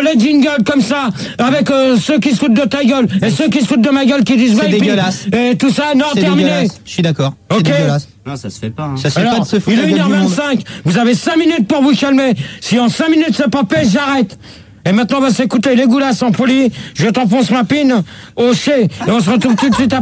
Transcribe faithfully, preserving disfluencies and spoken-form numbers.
les jingles comme ça, avec euh, ceux qui se foutent de ta gueule et ceux qui se foutent de ma gueule qui disent c'est dégueulasse. Et tout ça, non, c'est terminé. Dégueulasse. Je suis d'accord. Ok. C'est dégueulasse. Non, ça se fait pas. Hein. Ça se fait Alors, pas de se foutre il est la gueule une heure du monde. vingt-cinq. Vous avez cinq minutes pour vous calmer. Si en cinq minutes c'est pas fait, j'arrête. Et maintenant, on va s'écouter les goulasses en poli. Je t'enfonce ma pine au C. Et on se retrouve tout de suite après.